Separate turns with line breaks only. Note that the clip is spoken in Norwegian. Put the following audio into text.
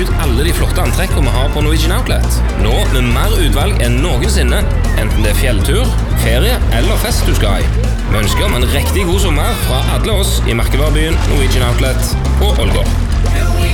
sjekke ut alle de flotte antrekkene vi har på Norwegian Outlet. Nå med mer utvalg enn noensinne, enten det er fjelltur, ferie eller fest du skal i. Vi ønsker om en riktig god sommer fra alle oss i merkevarebyen Norwegian Outlet og Ålgård.